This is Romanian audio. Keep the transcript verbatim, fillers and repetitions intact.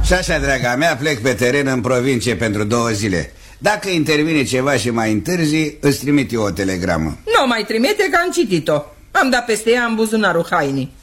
Și așa, draga mea, plec pe teren în provincie pentru două zile. Dacă intervine ceva și mai întârzi, îți trimit eu o telegramă. Nu mai trimite, că am citit-o. Am dat peste ea în buzunarul hainii.